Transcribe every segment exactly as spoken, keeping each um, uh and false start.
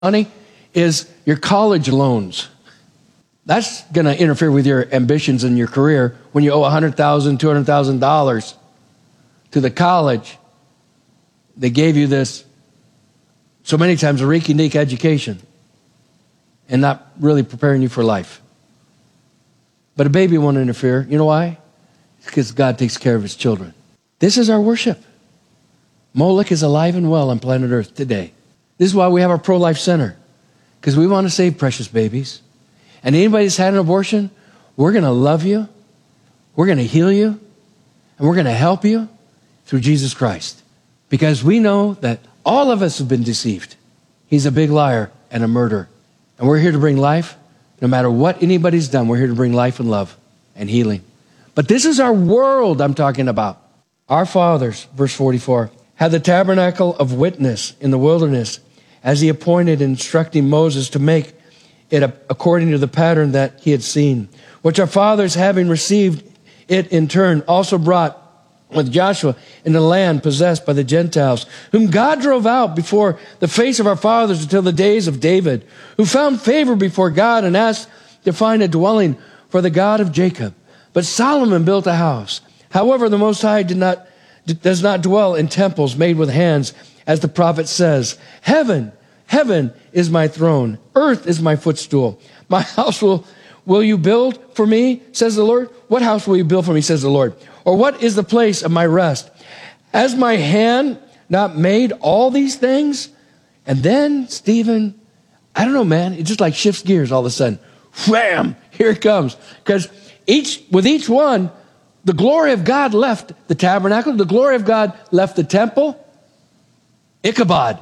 money is your college loans. That's going to interfere with your ambitions in your career when you owe one hundred thousand dollars, two hundred thousand dollars to the college. They gave you this, so many times, a rinky-dink education and not really preparing you for life. But a baby won't interfere. You know why? It's because God takes care of his children. This is our worship. Moloch is alive and well on planet Earth today. This is why we have our pro-life center, because we want to save precious babies. And anybody that's had an abortion, we're going to love you, we're going to heal you, and we're going to help you through Jesus Christ. Because we know that all of us have been deceived. He's a big liar and a murderer. And we're here to bring life. No matter what anybody's done, we're here to bring life and love and healing. But this is our world I'm talking about. Our fathers, verse forty-four, had the tabernacle of witness in the wilderness, as he appointed, instructing Moses to make it according to the pattern that he had seen, which our fathers, having received it in turn, also brought with Joshua in the land possessed by the Gentiles, whom God drove out before the face of our fathers until the days of David, who found favor before God and asked to find a dwelling for the God of Jacob. But Solomon built a house. However, the Most High did not, does not dwell in temples made with hands, as the prophet says, Heaven, heaven is my throne, earth is my footstool. My house will, will you build for me, says the Lord? What house will you build for me, says the Lord? Or what is the place of my rest? Has my hand not made all these things? And then Stephen, I don't know, man, it just like shifts gears all of a sudden. Wham! Here it comes. Because each, with each one, the glory of God left the tabernacle. The glory of God left the temple. Ichabod.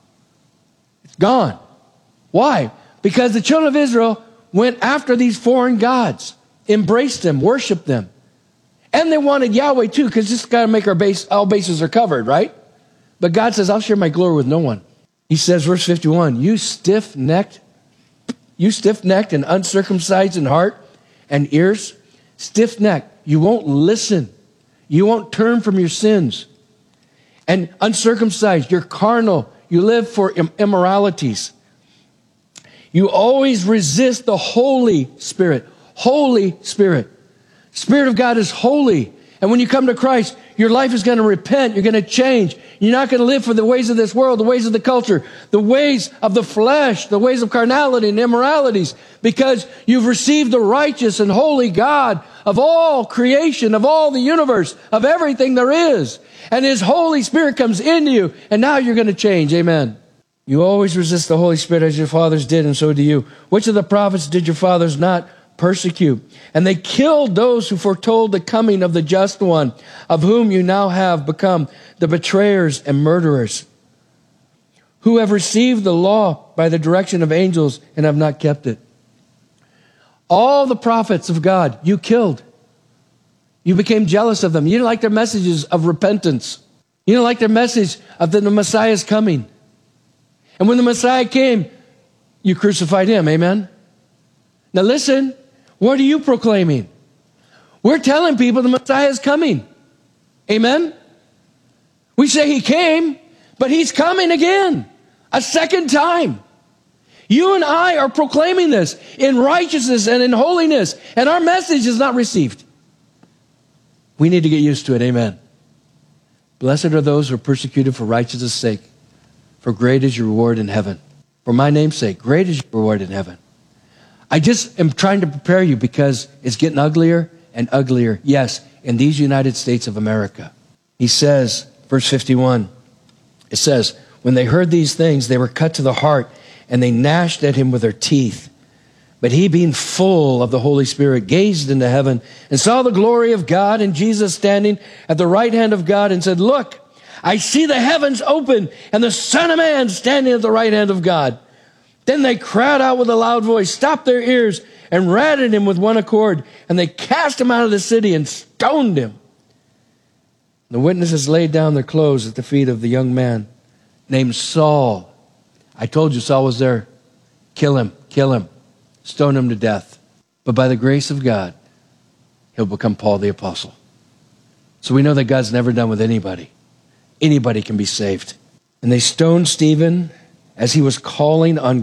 It's gone. Why? Because the children of Israel went after these foreign gods, embraced them, worshiped them. And they wanted Yahweh too, because this got to make our base, all bases are covered, right? But God says, I'll share my glory with no one. He says, verse fifty-one, you stiff-necked, you stiff-necked and uncircumcised in heart and ears, stiff-necked, you won't listen. You won't turn from your sins. And uncircumcised, you're carnal. You live for immoralities. You always resist the Holy Spirit. Holy Spirit. Spirit of God is holy. And when you come to Christ, your life is going to repent. You're going to change. You're not going to live for the ways of this world, the ways of the culture, the ways of the flesh, the ways of carnality and immoralities, because you've received the righteous and holy God of all creation, of all the universe, of everything there is. And his Holy Spirit comes into you, and now you're going to change. Amen. You always resist the Holy Spirit as your fathers did, and so do you. Which of the prophets did your fathers not persecute? And they killed those who foretold the coming of the just one, of whom you now have become the betrayers and murderers, who have received the law by the direction of angels and have not kept it. All the prophets of God you killed. You became jealous of them. You didn't like their messages of repentance. You didn't like their message of that the Messiah is coming. And when the Messiah came, you crucified him. Amen? Now listen, what are you proclaiming? We're telling people the Messiah is coming. Amen? We say he came, but he's coming again. A second time. You and I are proclaiming this in righteousness and in holiness, and our message is not received. We need to get used to it. Amen. Blessed are those who are persecuted for righteousness' sake, for great is your reward in heaven. For my name's sake, great is your reward in heaven. I just am trying to prepare you because it's getting uglier and uglier. Yes, in these United States of America. He says, verse fifty-one, it says, when they heard these things, they were cut to the heart, and they gnashed at him with their teeth. But he, being full of the Holy Spirit, gazed into heaven and saw the glory of God and Jesus standing at the right hand of God, and said, look, I see the heavens open and the Son of Man standing at the right hand of God. Then they cried out with a loud voice, stopped their ears, and ran at him with one accord. And they cast him out of the city and stoned him. The witnesses laid down their clothes at the feet of the young man named Saul. I told you Saul was there. Kill him, kill him, stone him to death. But by the grace of God, he'll become Paul the Apostle. So we know that God's never done with anybody. Anybody can be saved. And they stoned Stephen, as he was calling on